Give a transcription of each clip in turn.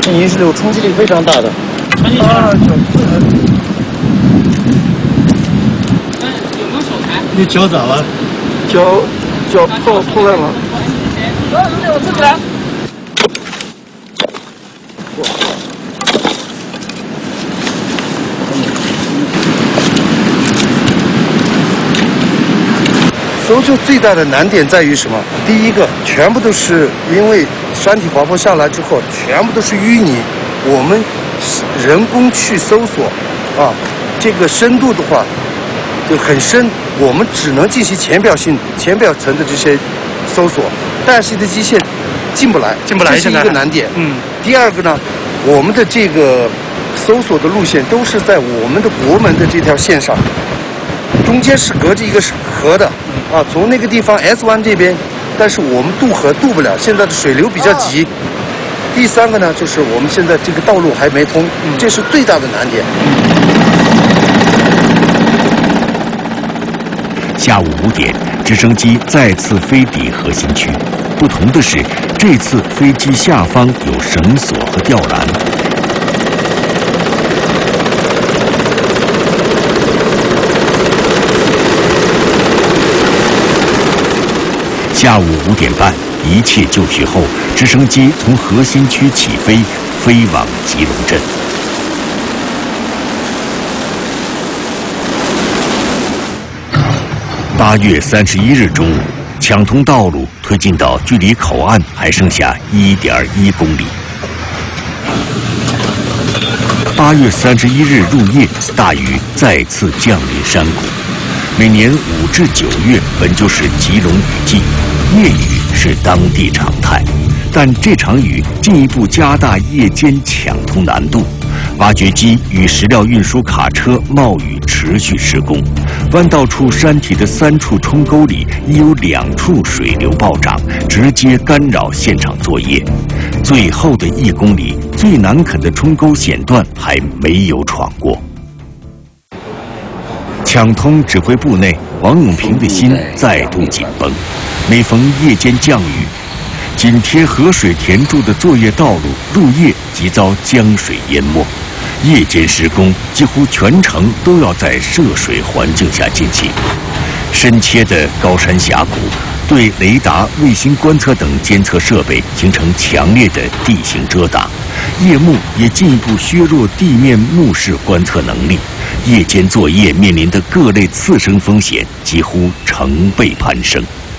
泥石流冲击力非常大的。 穿进去了。有没有手台？ 你脚咋了？ 脚破烂了。 我自己来。 搜救最大的难点在于什么？第一个，全部都是因为山体滑坡下来之后，全部都是淤泥，我们人工去搜索，这个深度的话就很深，我们只能进行浅表层的这些搜索，大型的机械进不来，这是一个难点。第二个呢，我们的这个搜索的路线都是在我们的国门的这条线上，中间是隔着一个河的。从那个地方 S 湾这边，但是我们渡河渡不了，现在的水流比较急。第三个呢，就是我们现在这个道路还没通，这是最大的难点。 下午5点，直升机再次飞抵核心区，不同的是，这次飞机下方有绳索和吊篮。下午5点半，一切就绪后，直升机从核心区起飞，飞往吉隆镇。8月31日中午，抢通道路推进到距离口岸还剩下1.1公里。8月31日入夜，大雨再次降临山谷。每年5至9月本就是吉隆雨季，夜雨是当地常态，但这场雨进一步加大夜间抢通难度。挖掘机与石料运输卡车冒雨持续施工，弯道处山体的3处冲沟里已有2处水流暴涨，直接干扰现场作业。最后的1公里，最难啃的冲沟险段还没有闯过。抢通指挥部内，王永平的心再度紧绷。每逢夜间降雨，紧贴河水填筑的作业道路，入夜即遭江水淹没。夜间施工几乎全程都要在涉水环境下进行。深切的高山峡谷对雷达、卫星观测等监测设备形成强烈的地形遮挡，夜幕也进一步削弱地面目视观测能力。夜间作业面临的各类次生风险几乎成倍攀升。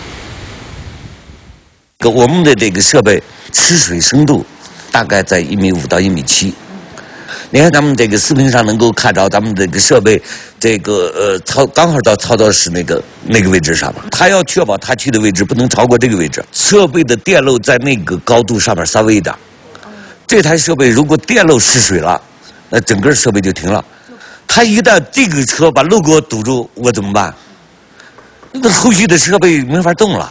我们的这个设备吃水深度大概在1.5米到1.7米。你看咱们这个视频上能够看到咱们这个设备，这个刚好到操作室那个位置上了。它要确保它去的位置不能超过这个位置。设备的电路在那个高度上面稍微一点。这台设备如果电路失水了，那整个设备就停了。它一旦这个车把路给我堵住，我怎么办？那后续的设备没法动了。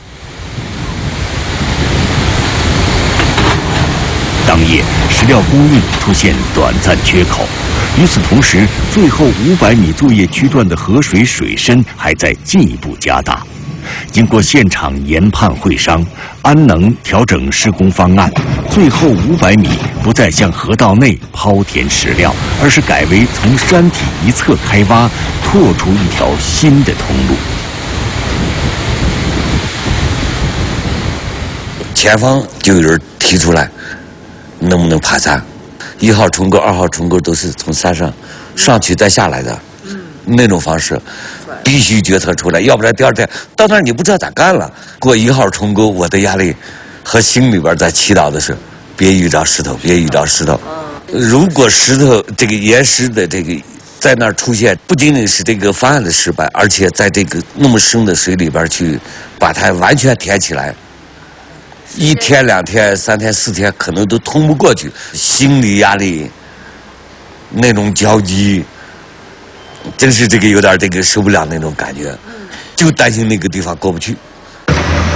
当夜，石料供应出现短暂缺口。与此同时，最后500米作业区段的河水水深还在进一步加大。经过现场研判会商，安能调整施工方案，最后500米不再向河道内抛填石料，而是改为从山体一侧开挖，拓出一条新的通路。 前方就有人提出来，能不能爬山？1号冲沟、2号冲沟都是从山上上去再下来的，那种方式必须决策出来，要不然第2天到那儿你不知道咋干了。过1号冲沟，我的压力和心里边在祈祷的是，别遇着石头，别遇着石头。如果石头这个岩石的这个在那儿出现，不仅仅是这个方案的失败，而且在这个那么深的水里边去把它完全填起来。1天、2天、3天、4天可能都通不过去，心理压力，那种焦急，真是这个有点这个受不了那种感觉，就担心那个地方过不去。